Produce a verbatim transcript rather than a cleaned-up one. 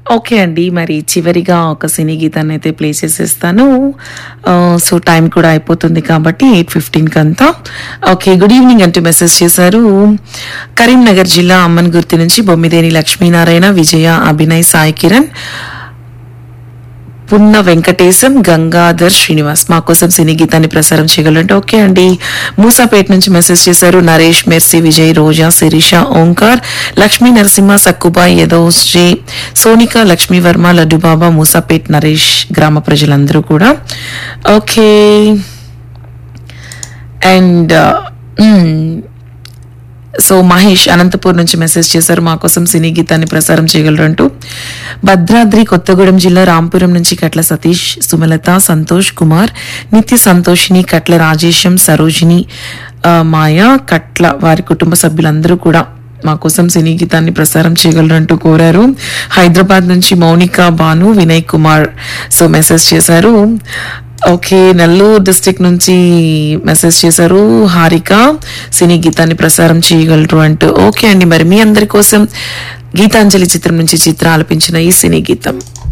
Okay అండి. మరి చివరిగా ఒక సినీ గీతాన్నయితే ప్లే చేసేస్తాను. ఆహ్, సో, టైం కూడా అయిపోతుంది కాబట్టి ఎనిమిది పదిహేను కంతా. ఓకే. గుడ్ ఈవినింగ్ అంటూ మెసేజ్ చేశారు. కరీంనగర్ జిల్లా అమ్మన్గుర్తి నుంచి బొమ్మిదేని లక్ష్మీనారాయణ, విజయ, అభినయ్, సాయి కిరణ్, పున్న వెంకటేశం, గంగాధర్ శ్రీనివాస్ మా కోసం సినీ గీతాన్ని ప్రసారం చేయగలంటే ఓకే అండి. మూసాపేట నుంచి మెసేజ్ చేశారు నరేష్, మెర్సీ, విజయ్, రోజా, శిరీష, ఓంకార్, లక్ష్మీ నరసింహ, సక్కుబాయ్, యదోశ్రీ, సోనిక, లక్ష్మీవర్మ, లడ్డుబాబా, మూసాపేట్, నరేష్ గ్రామ ప్రజలందరూ కూడా okay. And so Mahesh Anantapur నుంచి మెసేజ్ చేశారు మా కోసం సినీ గీతాన్ని ప్రసారం చేయగలరు అంటూ. భద్రాద్రి కొత్తగూడెం జిల్లా రాంపురం నుంచి కట్ల సతీష్, సుమలత, సంతోష్ కుమార్, నిత్య సంతోషిని, కట్ల రాజేశం, సరోజిని, ఆ, మాయా, కట్ల వారి కుటుంబ సభ్యులందరూ కూడా మా కోసం సినీ గీతాన్ని ప్రసారం చేయగలరు అంటూ కోరారు. హైదరాబాద్ నుంచి మౌనిక, భాను, వినయ్ కుమార్ సో మెసేజ్ చేశారు. ఓకే. నెల్లూరు డిస్టిక్ నుంచి మెసేజ్ చేశారు హారిక, సినీ గీతాన్ని ప్రసారం చేయగలరు అంటూ ఓకే అండి. మరి మీ అందరి కోసం గీతాంజలి చిత్రం నుంచి చిత్ర ఆలపించిన ఈ సినీ గీతం.